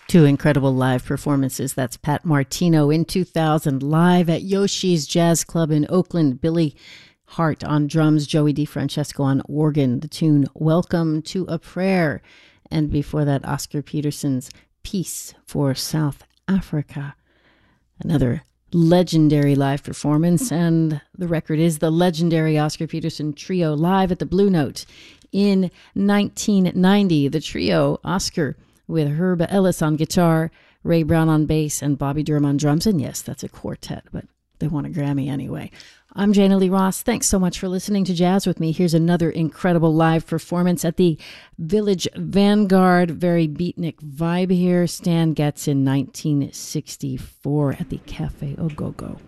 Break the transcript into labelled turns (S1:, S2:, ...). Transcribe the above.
S1: Two incredible live performances. That's Pat Martino in 2000 live at Yoshi's Jazz Club in Oakland. Billy Hart on drums, Joey DeFrancesco on organ. The tune Welcome to a Prayer. And before that, Oscar Peterson's Peace for South Africa. Another legendary live performance. And the record is the legendary Oscar Peterson Trio live at the Blue Note in 1990. The trio, Oscar with Herb Ellis on guitar, Ray Brown on bass, and Bobby Durham on drums. And yes, that's a quartet, but they won a Grammy anyway. I'm Jana Lee Ross. Thanks so much for listening to Jazz with me. Here's another incredible live performance at the Village Vanguard. Very beatnik vibe here. Stan Getz in 1964 at the Cafe Ogogo.